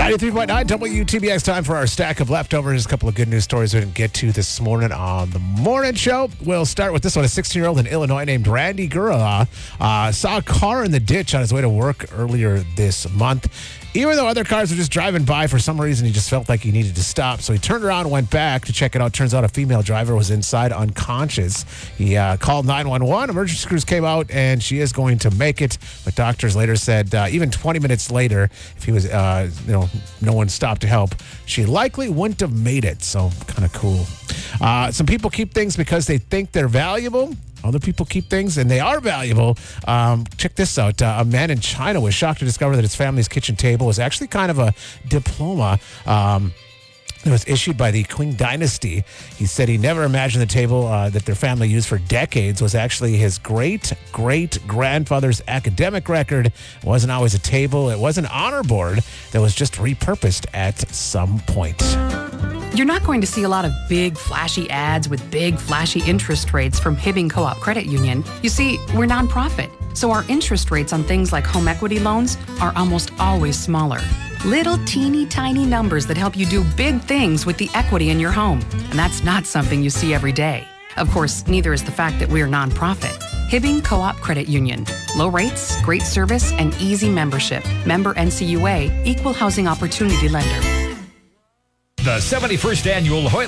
93.9 WTBX, time for our stack of leftovers. A couple of good news stories we didn't get to this morning on the morning show. We'll start with this one. A 16-year-old in Illinois named Randy Gurala saw a car in the ditch on his way to work earlier this month. Even though other cars were just driving by, for some reason, he just felt like he needed to stop. So he turned around and went back to check it out. Turns out a female driver was inside unconscious. He called 911. Emergency crews came out, and she is going to make it. But doctors later said even 20 minutes later, if he was, no one stopped to help, she likely wouldn't have made it. So kind of cool. Some people keep things because they think they're valuable. Other people keep things, and they are valuable. Check this out. A man in China was shocked to discover that his family's kitchen table was actually kind of a diploma. It was issued by the Qing dynasty. He said he never imagined the table that their family used for decades was actually his great-great-grandfather's academic record. It wasn't always a table. It was an honor board that was just repurposed at some point. You're not going to see a lot of big, flashy ads with big, flashy interest rates from Hibbing Co-op Credit Union. You see, we're nonprofit, so our interest rates on things like home equity loans are almost always smaller. Little teeny tiny numbers that help you do big things with the equity in your home. And that's not something you see every day. Of course, neither is the fact that we're nonprofit. Hibbing Co-op Credit Union. Low rates, great service, and easy membership. Member NCUA, Equal Housing Opportunity Lender. The 71st Annual Hoyt